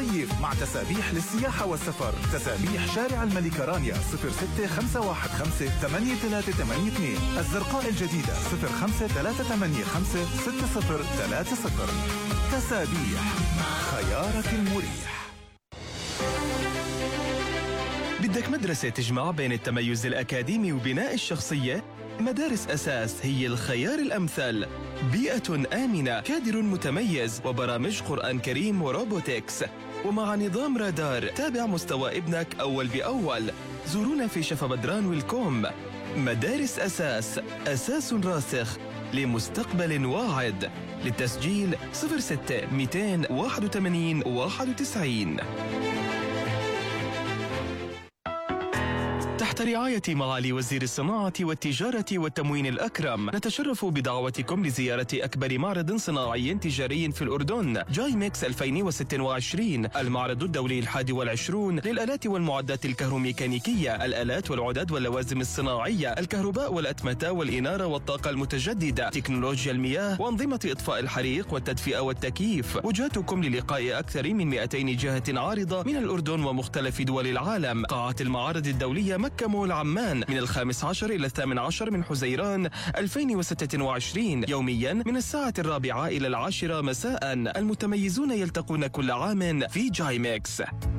الصيف مع تسابيح للسياحة والسفر. تسابيح شارع الملكة رانيا 06515 8382. الزرقاء الجديدة 053856030. تسابيح، خيارك المريح. بدك مدرسة تجمع بين التميز الأكاديمي وبناء الشخصية؟ مدارس أساس هي الخيار الأمثل. بيئة آمنة، كادر متميز، وبرامج قرآن كريم وروبوتكس، ومع نظام رادار. تابع مستوى ابنك أول بأول. زورونا في شفا بدران والكوم. مدارس أساس، أساس راسخ لمستقبل واعد. للتسجيل 06 281 91. تحت رعاية معالي وزير الصناعة والتجارة والتموين الأكرم، نتشرف بدعوتكم لزيارة أكبر معرض صناعي تجاري في الأردن، جايمكس 2026، المعرض الدولي 21 للآلات والمعدات الكهروميكانيكية، الآلات والعدد واللوازم الصناعية، الكهرباء والأتمتة والإنارة والطاقة المتجددة، تكنولوجيا المياه وأنظمة إطفاء الحريق والتدفئة والتكييف. وجهتكم للقاء أكثر من 200 جهة عارضة من الأردن ومختلف دول العالم. قاعات المعارض الدولية مكة مول عمان من 15 إلى 18 من حزيران 2026، يوميا من الساعة 4 إلى 10 مساء. المتميزون يلتقون كل عام في جايمكس.